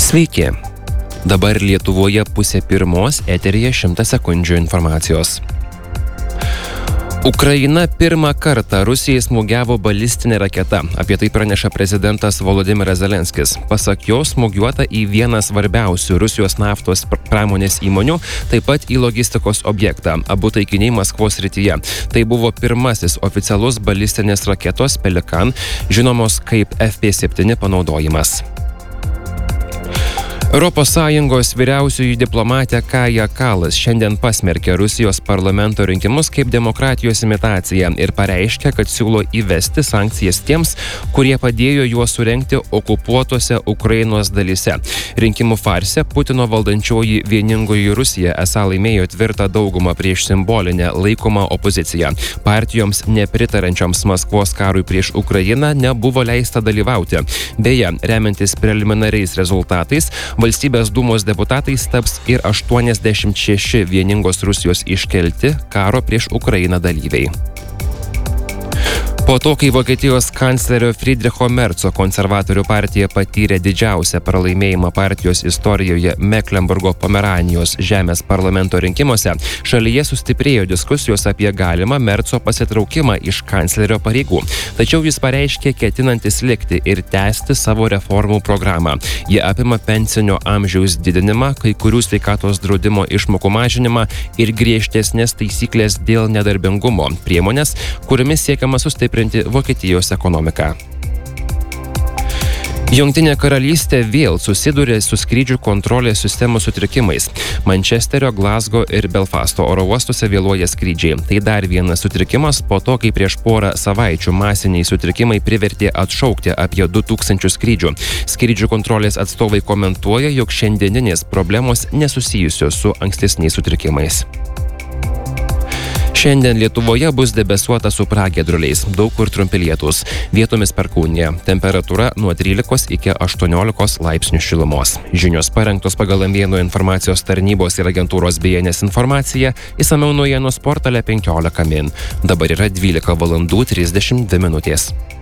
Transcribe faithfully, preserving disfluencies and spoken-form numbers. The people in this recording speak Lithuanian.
Sveiki. Dabar Lietuvoje pusė pirmos, eteryje šimtas sekundžių informacijos. Ukraina pirmą kartą Rusijai smūgiavo balistinė raketa. Apie tai praneša prezidentas Volodymyras Zelenskis. Pasak jo, smūgiuota į vieną svarbiausių Rusijos naftos pramonės įmonių, taip pat į logistikos objektą. Abu taikiniai Maskvos srityje. Tai buvo pirmasis oficialus balistinės raketos Pelikan, žinomos kaip F P septyni panaudojimas. Europos Sąjungos vyriausioji diplomatė Kaja Kallas šiandien pasmerkė Rusijos parlamento rinkimus kaip demokratijos imitaciją ir pareiškė, kad siūlo įvesti sankcijas tiems, kurie padėjo juos surengti okupuotose Ukrainos dalyse. Rinkimų farse Putino valdančioji vieningoji Rusija esą laimėjo tvirtą daugumą prieš simbolinę laikomą opoziciją. Partijoms nepritarančioms Maskvos karui prieš Ukrainą nebuvo leista dalyvauti. Beje, remiantis preliminariais rezultatais, Valstybės dūmos deputatais taps ir aštuoniasdešimt šeši vieningos Rusijos iškelti karo prieš Ukrainą dalyviai. Po to, kai Vokietijos kanclerio Friedricho Merco konservatorių partija patyrė didžiausią pralaimėjimą partijos istorijoje Meklenburgo-Pomeranijos žemės parlamento rinkimuose, šalyje sustiprėjo diskusijos apie galimą Merco pasitraukimą iš kanclerio pareigų. Tačiau jis pareiškė ketinantis likti ir tęsti savo reformų programą. Jie apima pensinio amžiaus didinimą, kai kurių sveikatos draudimo išmokų mažinimą ir griežtesnės taisyklės dėl nedarbingumo, priemonės, kuriomis siekiama sustiprinti Vokietijos ekonomiką. Jungtinė karalystė vėl susidūrė su skrydžių kontrolės sistemų sutrikimais. Mančesterio, Glazgo ir Belfasto oro uostuose vėluoja skrydžiai. Tai dar vienas sutrikimas po to, kai prieš porą savaičių masiniai sutrikimai privertė atšaukti apie du tūkstančius skrydžių. Skrydžių kontrolės atstovai komentuoja, jog šiandieninės problemos nesusijusios su ankstesniais sutrikimais. Šiandien Lietuvoje bus debesuota su pragiedruliais, daug kur trumpi lietūs, vietomis perkūnija, temperatūra nuo trylikos iki aštuoniolikos laipsnių šilumos. Žinios parengtos pagal M vieno informacijos tarnybos ir agentūros B N S informaciją, išsamiau naujienų portale penkiolika min. Dabar yra dvylika valandų trisdešimt dvi minutės.